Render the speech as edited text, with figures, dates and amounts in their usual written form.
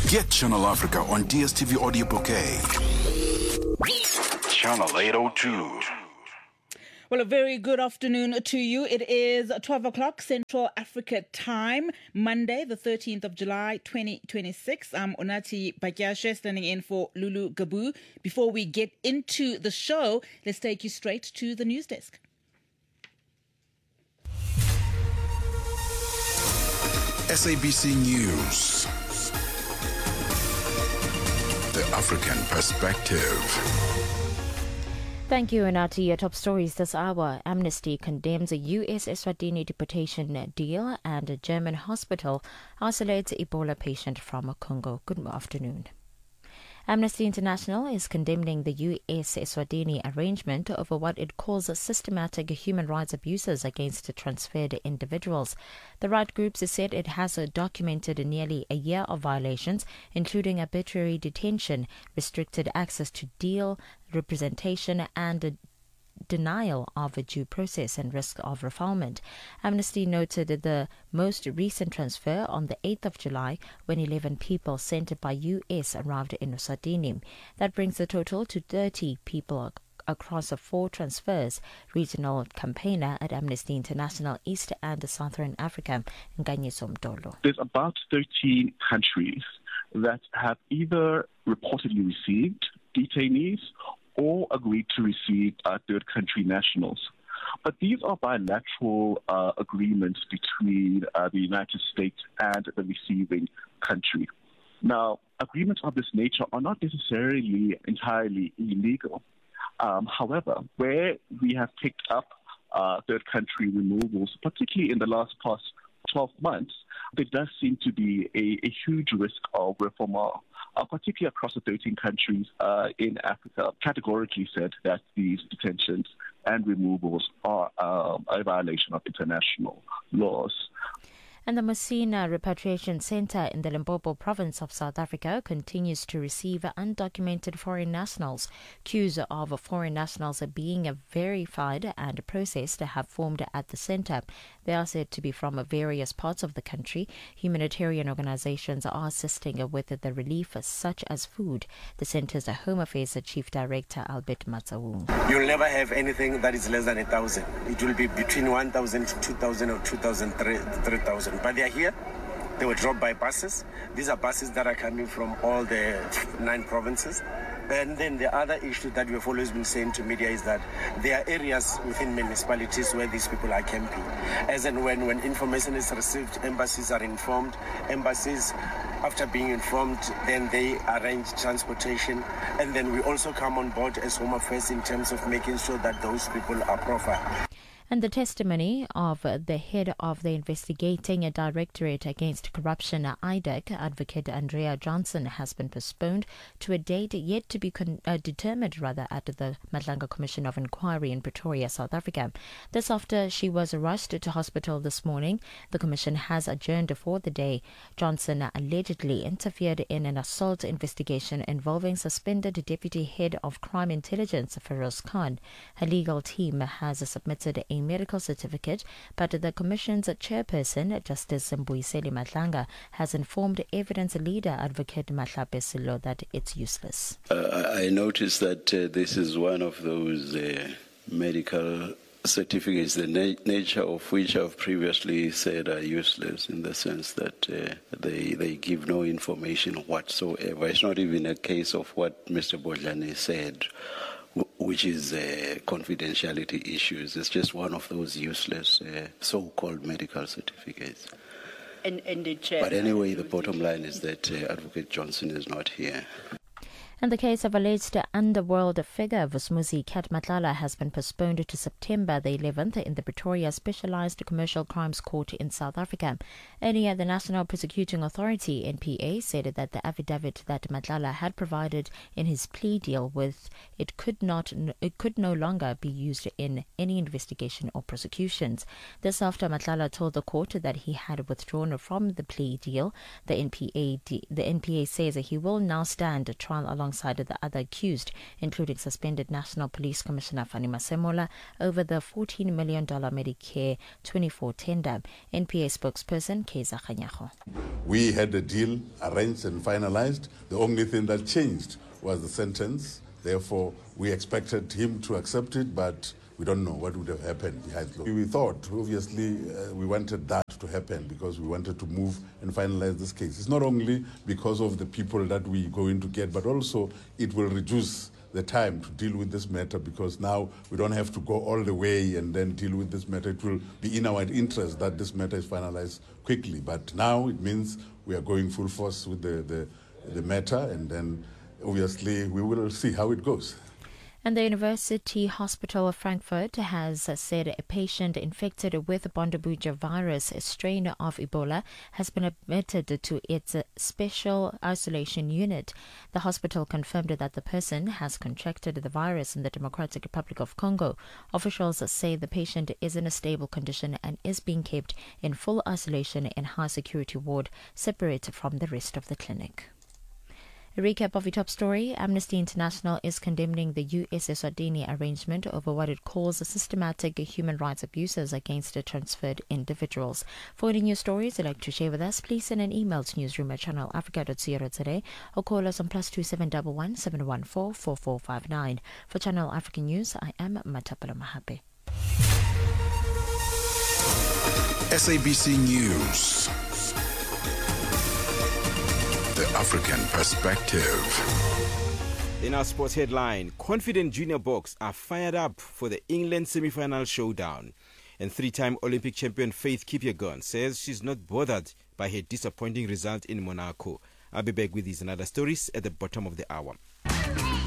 Get Channel Africa on DSTV Audio Bouquet. Channel 802. Well, a very good afternoon to you. It is 12 o'clock Central Africa time, Monday, the 13th of July, 2026. I'm Onati Bagyashe, standing in for Lulu Gabu. Before we get into the show, let's take you straight to the news desk. SABC News. The African Perspective. Thank you, Anati. Your top stories this hour. Amnesty condemns a U.S. Eswatini deportation deal, and a German hospital isolates Ebola patient from Congo. Good afternoon. Amnesty International is condemning the U.S. Eswatini arrangement over what it calls systematic human rights abuses against transferred individuals. The right groups said it has documented nearly a year of violations, including arbitrary detention, restricted access to deal, representation, and denial of a due process and risk of refoulement. Amnesty noted the most recent transfer on the 8th of July when 11 people sent by U.S. arrived in Eswatini. That brings the total to 30 people across 4 transfers. Regional campaigner at Amnesty International East and Southern Africa, Nganyiso Mdolo. There's about 13 countries that have either reportedly received detainees or agreed to receive third country nationals. But these are bilateral agreements between the United States and the receiving country. Now, agreements of this nature are not necessarily entirely illegal. However, where we have picked up third country removals, particularly in the last past 12 months, there does seem to be a huge risk of reform, particularly across the 13 countries in Africa, categorically said that these detentions and removals are a violation of international laws. And the Musina Repatriation Centre in the Limpopo province of South Africa continues to receive undocumented foreign nationals. Queues of foreign nationals are being verified and processed have formed at the centre. They are said to be from various parts of the country. Humanitarian organizations are assisting with the relief, such as food. The centre's Home Affairs Chief Director, Albert Matsawung. You'll never have anything that is less than 1,000. It will be between 1,000 to 2,000 or 2,000 to 3,000. But they are here. They were dropped by buses. These are buses that are coming from all the 9 provinces. And then the other issue that we've always been saying to media is that there are areas within municipalities where these people are camping. As and when information is received, embassies are informed. Embassies, after being informed, then they arrange transportation. And then we also come on board as Home Affairs in terms of making sure that those people are profiled. And the testimony of the head of the Investigating Directorate Against Corruption, IDEC, Advocate Andrea Johnson, has been postponed to a date yet to be determined at the Madlanga Commission of Inquiry in Pretoria, South Africa. This after she was rushed to hospital this morning. The commission has adjourned for the day. Johnson allegedly interfered in an assault investigation involving suspended Deputy Head of Crime Intelligence, Feroz Khan. Her legal team has submitted a medical certificate, but the Commission's chairperson, Justice Mbuyiseli Madlanga, has informed evidence leader Advocate Mahlape Silo that it's useless. I noticed that this is one of those medical certificates, the nature of which I've previously said are useless, in the sense that they give no information whatsoever. It's not even a case of what Mr. Bodlani said, which is confidentiality issues. It's just one of those useless so-called medical certificates. But anyway, the bottom line is that Advocate Johnson is not here. And the case of alleged underworld figure Vusmuzi Kat Matlala has been postponed to September the 11th in the Pretoria Specialized Commercial Crimes Court in South Africa. Earlier, the National Prosecuting Authority, NPA, said that the affidavit that Matlala had provided in his plea deal with it could no longer be used in any investigation or prosecutions. This after Matlala told the court that he had withdrawn from the plea deal. The NPA says he will now stand trial along alongside the other accused, including suspended National Police Commissioner Fani Masemola, over the $14 million Medicare 24 tender. NPA spokesperson Keza Khanyago. We had a deal arranged and finalized. The only thing that changed was the sentence. Therefore, we expected him to accept it, but we don't know what would have happened behind closed doors. We thought, obviously, we wanted that to happen because we wanted to move and finalize this case. It's not only because of the people that we go in to get, but also it will reduce the time to deal with this matter, because now we don't have to go all the way and then deal with this matter. It will be in our interest that this matter is finalized quickly. But now it means we are going full force with the matter, and then obviously we will see how it goes. And the University Hospital of Frankfurt has said a patient infected with Bundibugyo virus, a strain of Ebola, has been admitted to its special isolation unit. The hospital confirmed that the person has contracted the virus in the Democratic Republic of Congo. Officials say the patient is in a stable condition and is being kept in full isolation in high-security ward, separated from the rest of the clinic. A recap of the top story. Amnesty International is condemning the US Eswatini arrangement over what it calls systematic human rights abuses against the transferred individuals. For any news stories you'd like to share with us, please send an email to newsroom@channelafrica.co.za or call us on +2711 714 4459. For Channel Africa News, I am Matapala Mahape. SABC News. The African Perspective. In our sports headline, confident Junior Boks are fired up for the England semi-final showdown. And three-time Olympic champion Faith Kipyegon says she's not bothered by her disappointing result in Monaco. I'll be back with these and other stories at the bottom of the hour.